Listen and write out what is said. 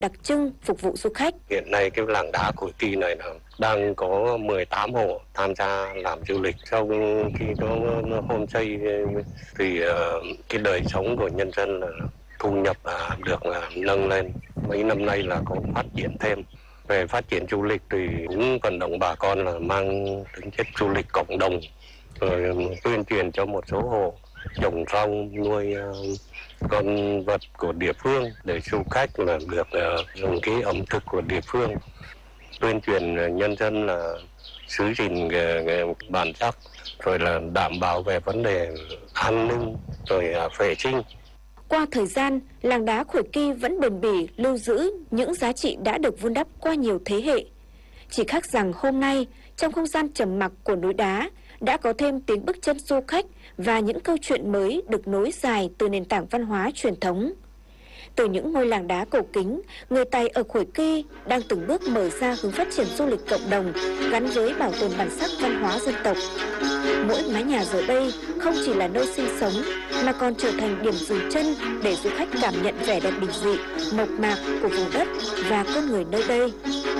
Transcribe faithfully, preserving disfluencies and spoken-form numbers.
đặc trưng phục vụ du khách. Hiện nay cái làng đá Khuổi Kỳ này là đang có mười tám hộ tham gia làm du lịch. Sau khi có homestay thì cái đời sống của nhân dân là thu nhập là được là nâng lên. Mấy năm nay là có phát triển thêm. Về phát triển du lịch thì cũng vận động bà con là mang tính chất du lịch cộng đồng, rồi tuyên truyền cho một số hộ trồng rau, nuôi con vật của địa phương để du khách là được dùng cái ẩm thực của địa phương, tuyên truyền nhân dân là giữ gìn bản sắc, rồi là đảm bảo về vấn đề an ninh, rồi vệ sinh. Qua thời gian, làng đá Khuổi Kỳ vẫn bền bỉ lưu giữ những giá trị đã được vun đắp qua nhiều thế hệ. Chỉ khác rằng hôm nay, trong không gian trầm mặc của núi đá, đã có thêm tiếng bước chân du khách và những câu chuyện mới được nối dài từ nền tảng văn hóa truyền thống. Từ những ngôi làng đá cổ kính, người Tày ở Khuổi Kỳ đang từng bước mở ra hướng phát triển du lịch cộng đồng gắn với bảo tồn bản sắc văn hóa dân tộc. Mỗi mái nhà giờ đây không chỉ là nơi sinh sống mà còn trở thành điểm dừng chân để du khách cảm nhận vẻ đẹp bình dị, mộc mạc của vùng đất và con người nơi đây.